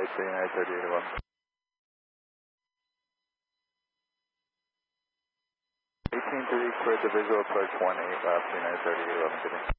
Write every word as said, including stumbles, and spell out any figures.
to United thirty-eight eleven. eighteen three, cleared the visual approach one eight left, United thirty-eight eleven, good day.